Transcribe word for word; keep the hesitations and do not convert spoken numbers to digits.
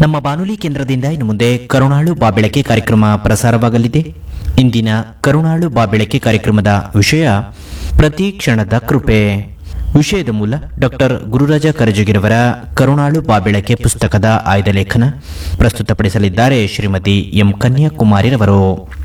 ನಮ್ಮ ಬಾನುಲಿ ಕೇಂದ್ರದಿಂದ ಇನ್ನು ಮುಂದೆ ಕರುಣಾಳು ಬಾಬೆಳಕೆ ಕಾರ್ಯಕ್ರಮ ಪ್ರಸಾರವಾಗಲಿದೆ. ಇಂದಿನ ಕರುಣಾಳು ಬಾಬೆಳಕೆ ಕಾರ್ಯಕ್ರಮದ ವಿಷಯ ಪ್ರತಿ ಕ್ಷಣದ ಕೃಪೆ. ವಿಷಯದ ಮೂಲ ಡಾಕ್ಟರ್ ಗುರುರಾಜ ಕರಜಗಿರವರ ಕರುಣಾಳು ಬಾಬೆಳಕೆ ಪುಸ್ತಕದ ಆಯ್ದ ಲೇಖನ. ಪ್ರಸ್ತುತಪಡಿಸಲಿದ್ದಾರೆ ಶ್ರೀಮತಿ ಎಂ ಕನ್ಯಾಕುಮಾರಿರವರು.